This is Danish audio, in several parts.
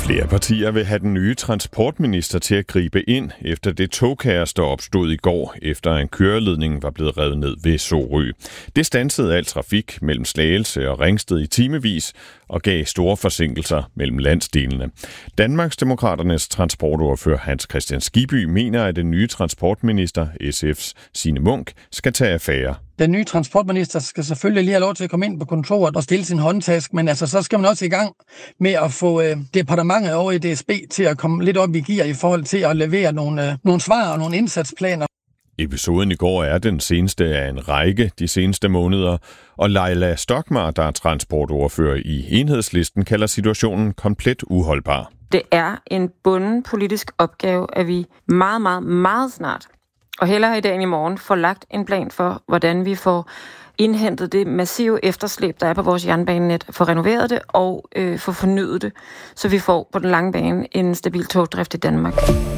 Flere partier vil have den nye transportminister til at gribe ind efter det togkaos, der opstod i går, efter en køreledning var blevet revet ned ved Sorø. Det standsede al trafik mellem Slagelse og Ringsted i timevis og gav store forsinkelser mellem landsdelene. Danmarksdemokraternes transportordfører Hans Kristian Skibby mener, at den nye transportminister, SF's Signe Munk, skal tage affære. Den nye transportminister skal selvfølgelig lige have lov til at komme ind på kontoret og stille sin håndtask, men altså, så skal man også i gang med at få departementet over i DSB til at komme lidt op i gear i forhold til at levere nogle svar og nogle indsatsplaner. Episoden i går er den seneste af en række de seneste måneder, og Leila Stokmar, der er transportordfører i Enhedslisten, kalder situationen komplet uholdbar. Det er en bunden politisk opgave, at vi meget, meget, meget snart, og hellere i dag end i morgen, får lagt en plan for, hvordan vi får indhentet det massive efterslæb, der er på vores jernbanenet, får renoveret det og får fornyet det, så vi får på den lange bane en stabil togdrift i Danmark.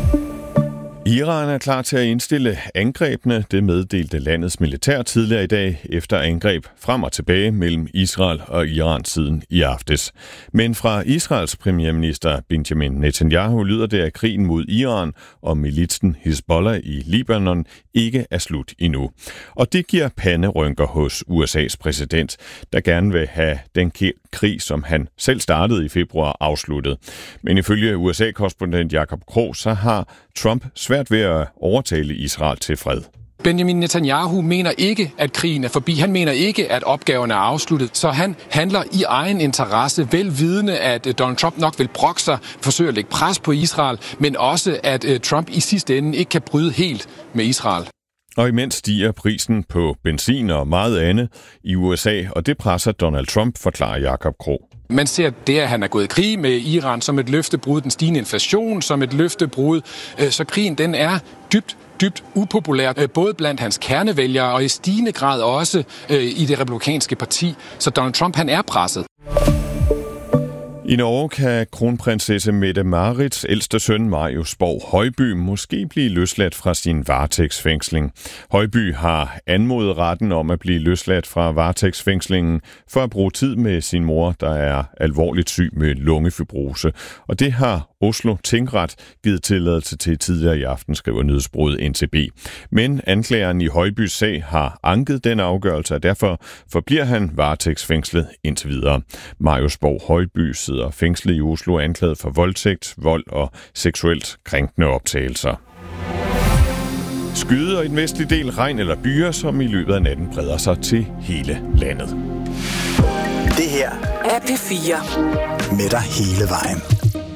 Iran er klar til at indstille angrebene, det meddelte landets militær tidligere i dag, efter angreb frem og tilbage mellem Israel og Iran siden i aftes. Men fra Israels premierminister Benjamin Netanyahu lyder det, at krigen mod Iran og militsen Hezbollah i Libanon ikke er slut endnu. Og det giver panderynker hos USA's præsident, der gerne vil have den krig, som han selv startede i februar, afsluttet. Men ifølge USA-korrespondent Jacob Krog, så har Trump svært ved at overtale Israel til fred. Benjamin Netanyahu mener ikke, at krigen er forbi. Han mener ikke, at opgaven er afsluttet. Så han handler i egen interesse, velvidende, at Donald Trump nok vil brokke sig, forsøge at lægge pres på Israel, men også, at Trump i sidste ende ikke kan bryde helt med Israel. Og imens stiger prisen på benzin og meget andet i USA, og det presser Donald Trump, forklarer Jacob Krog. Man ser det, at han er gået i krig med Iran som et løftebrud, den stigende inflation som et løftebrud, så krigen den er dybt upopulær, både blandt hans kernevælgere og i stigende grad også i det republikanske parti. Så Donald Trump, han er presset. I Norge kan kronprinsesse Mette-Marits ældste søn Marius Borg Højby måske blive løsladt fra sin varetægtsfængsling. Højby har anmodet retten om at blive løsladt fra varetægtsfængslingen for at bruge tid med sin mor, der er alvorligt syg med lungefibrose. Og det har Oslo Tingret givet tilladelse til tidligere i aften, skriver nyhedsbureauet NTB. Men anklageren i Højbys sag har anket den afgørelse, og derfor forbliver han varetægtsfængslet indtil videre. Marius Borg Højby sidder fængslet i Oslo anklaget for voldtægt, vold og seksuelt krænkende optagelser. Skyder i den vestlige del regn eller byer, som i løbet af natten breder sig til hele landet. Det her er P4. Med dig hele vejen.